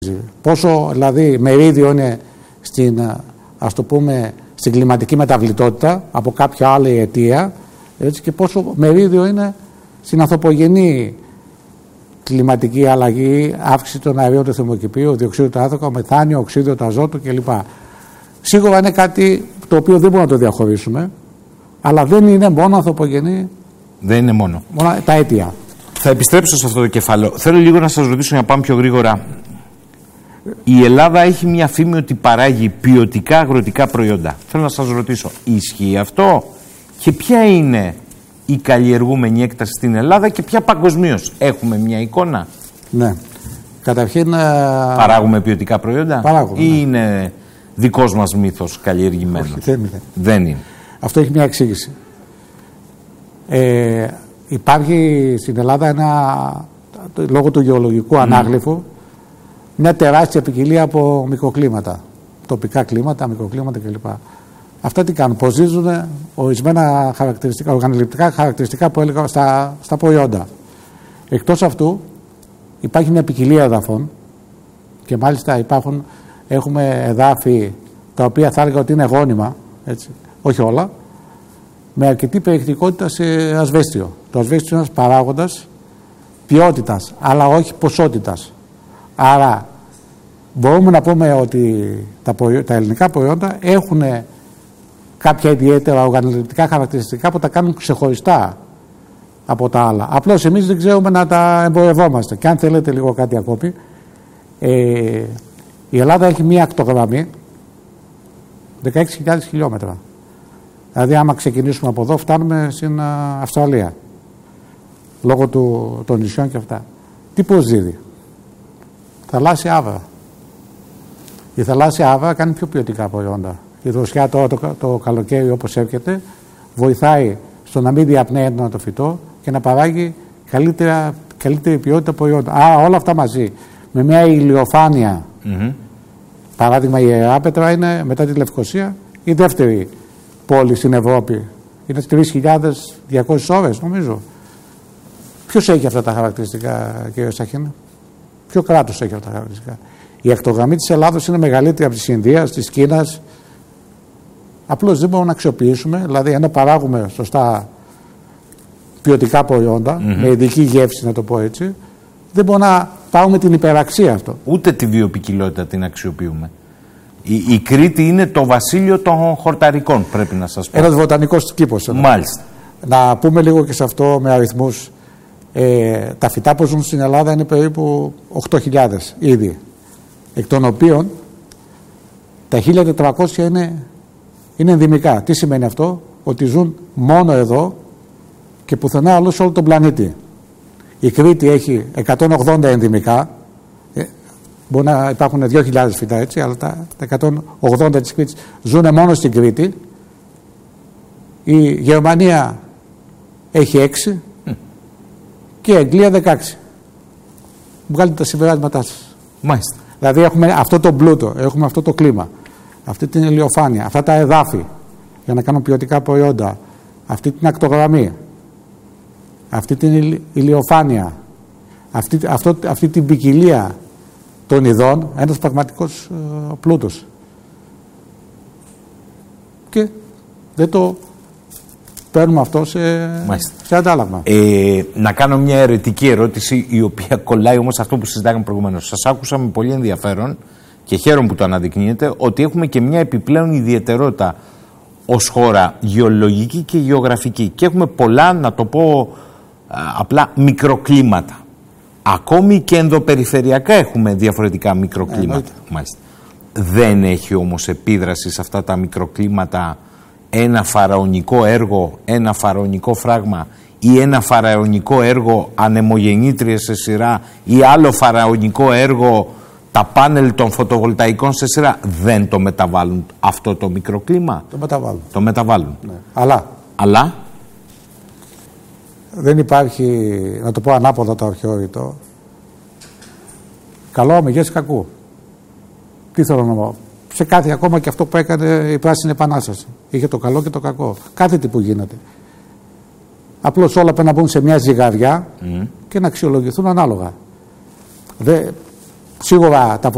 Πόσο δηλαδή μερίδιο είναι στην, ας το πούμε, στην κλιματική μεταβλητότητα από κάποια άλλη αιτία, έτσι, και πόσο μερίδιο είναι στην ανθρωπογενή κλιματική αλλαγή, αύξηση των αερίων του θερμοκηπίου, διοξείδιο του άνθρακα, μεθάνιο, οξύδιο του αζότου κλπ. Σίγουρα είναι κάτι το οποίο δεν μπορούμε να το διαχωρίσουμε, αλλά δεν είναι μόνο ανθρωπογενή. Δεν είναι μόνο τα αίτια. Θα επιστρέψω σε αυτό το κεφάλαιο. Θέλω λίγο να σας ρωτήσω, για να πάμε πιο γρήγορα. Η Ελλάδα έχει μια φήμη ότι παράγει ποιοτικά αγροτικά προϊόντα. Θέλω να σας ρωτήσω, ισχύει αυτό? Και ποια είναι η καλλιεργούμενη έκταση στην Ελλάδα και ποια παγκοσμίως? Έχουμε μια εικόνα? Ναι. Καταρχήν... Παράγουμε ποιοτικά προϊόντα? Παράγουμε, ή ναι. είναι δικός μας μύθος καλλιεργημένος? Όχι, δεν είναι. Αυτό έχει μια εξήγηση. Υπάρχει στην Ελλάδα λόγω του γεωλογικού ανάγλυφου μια τεράστια ποικιλία από μικροκλίματα. Τοπικά κλίματα, μικροκλίματα κλπ. Αυτά τι κάνουν? Ποζίζουν ορισμένα χαρακτηριστικά, οργανοληπτικά χαρακτηριστικά που έλεγα στα προϊόντα. Εκτός αυτού υπάρχει μια ποικιλία εδαφών και μάλιστα έχουμε εδάφη τα οποία θα έλεγα ότι είναι γόνιμα, έτσι, όχι όλα, με αρκετή περιεκτικότητα σε ασβέστιο. Το ασβέστιο είναι ένας παράγοντας ποιότητας, αλλά όχι ποσότητας. Άρα μπορούμε να πούμε ότι τα ελληνικά προϊόντα έχουν κάποια ιδιαίτερα οργανοληπτικά χαρακτηριστικά που τα κάνουν ξεχωριστά από τα άλλα. Απλώς εμείς δεν ξέρουμε να τα εμπορευόμαστε. Και αν θέλετε λίγο κάτι ακόμη, η Ελλάδα έχει μία ακτογραμμή 16.000 χιλιόμετρα. Δηλαδή άμα ξεκινήσουμε από εδώ φτάνουμε στην Αυστραλία, λόγω των νησιών και αυτά. Τι προσδίδει? Θαλάσσια άβρα. Η θαλάσσια άβρα κάνει πιο ποιοτικά προϊόντα. Η δροσιά τώρα το καλοκαίρι όπως έρχεται βοηθάει στο να μην διαπνέει έντονα το φυτό και να παράγει καλύτερη ποιότητα προϊόντα. Άρα όλα αυτά μαζί με μια ηλιοφάνεια, παράδειγμα η Ιεράπετρα είναι μετά τη Λευκοσία η δεύτερη πόλη στην Ευρώπη. Είναι 3.200 ώρες νομίζω. Ποιος έχει αυτά τα χαρακτηριστικά, κύριε Σαχίνα? Ποιο κράτος έχει αυτά τα χαρακτηριστικά? Η ακτογραμμή της Ελλάδος είναι μεγαλύτερη από της Ινδίας, της Κίνας. Απλώς δεν μπορούμε να αξιοποιήσουμε, δηλαδή ενώ παράγουμε σωστά ποιοτικά προϊόντα, με ειδική γεύση να το πω έτσι, δεν μπορούμε να πάρουμε την υπεραξία αυτό. Ούτε τη βιοποικιλότητα την αξιοποιούμε. Η Κρήτη είναι το βασίλειο των χορταρικών, πρέπει να σας πω. Ένας βοτανικός κήπος. Μάλιστα. Να πούμε λίγο και σε αυτό με αριθμούς. Τα φυτά που ζουν στην Ελλάδα είναι περίπου 8.000 ήδη, εκ των οποίων τα 1.400 είναι ενδυμικά. Τι σημαίνει αυτό? Ότι ζουν μόνο εδώ και πουθενά αλλού σε όλο τον πλανήτη. Η Κρήτη έχει 180 ενδυμικά, μπορεί να υπάρχουν 2.000 φυτά έτσι, αλλά τα 180 της Κρήτης ζουν μόνο στην Κρήτη. Η Γερμανία έχει 6 και η Αγγλία 16. Βγάλετε τα συμπεράσματά σας. Μάλιστα. Δηλαδή έχουμε αυτό το πλούτο, έχουμε αυτό το κλίμα, αυτή την ηλιοφάνεια, αυτά τα εδάφη για να κάνουν ποιοτικά προϊόντα, αυτή την ακτογραμμή, αυτή την ηλιοφάνεια, αυτή την ποικιλία των ειδών, ένας πραγματικός πλούτος. Και δεν το παίρνουμε αυτό σε αντάλλαγμα. Να κάνω μια αιρετική ερώτηση, η οποία κολλάει όμως αυτό που συζητάγαμε προηγουμένως. Σας άκουσα με πολύ ενδιαφέρον και χαίρομαι που το αναδεικνύετε, ότι έχουμε και μια επιπλέον ιδιαιτερότητα ως χώρα γεωλογική και γεωγραφική. Και έχουμε πολλά, να το πω απλά, μικροκλίματα. Ακόμη και ενδοπεριφερειακά έχουμε διαφορετικά μικροκλίματα. Μάλιστα. Δεν έχει όμως επίδραση σε αυτά τα μικροκλίματα ένα φαραωνικό έργο, ένα φαραωνικό φράγμα ή ένα φαραωνικό έργο ανεμογεννήτριες σε σειρά ή άλλο φαραωνικό έργο τα πάνελ των φωτοβολταϊκών σε σειρά? Δεν το μεταβάλλουν αυτό το μικροκλίμα? Το μεταβάλλουν. Ναι. Αλλά δεν υπάρχει, να το πω ανάποδα το αρχαιόρυτο, καλό αμυγές κακού. Τι θέλω να πω? Σε κάθε, ακόμα και αυτό που έκανε η Πράσινη Επανάσταση, είχε το καλό και το κακό. Κάθε τι που γίνεται. Απλώς όλα πρέπει να μπουν σε μια ζυγαριά και να αξιολογηθούν ανάλογα. Σίγουρα τα